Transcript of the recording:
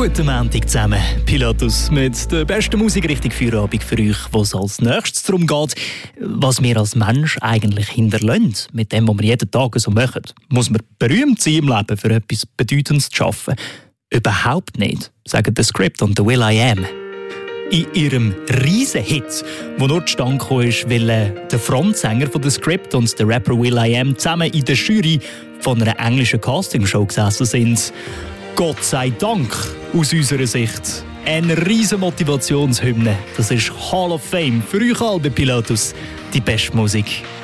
Guten Montag zusammen. Pilatus mit der besten Musikrichtung für Abend für euch, wo es als nächstes darum geht, was wir als Mensch eigentlich hinterlassen mit dem, was wir jeden Tag so machen. Muss man berühmt sein im Leben, für etwas Bedeutendes zu schaffen? Überhaupt nicht, sagen The Script und The will.i.am. In ihrem Riesenhit, der nur zustande gekommen ist, weil der Frontsänger von The Script und der Rapper will.i.am zusammen in der Jury von einer englischen Castingshow gesessen sind. Gott sei Dank, aus unserer Sicht, eine riesen Motivationshymne. Das ist Hall of Fame für euch alle bei Pilatus, die beste Musik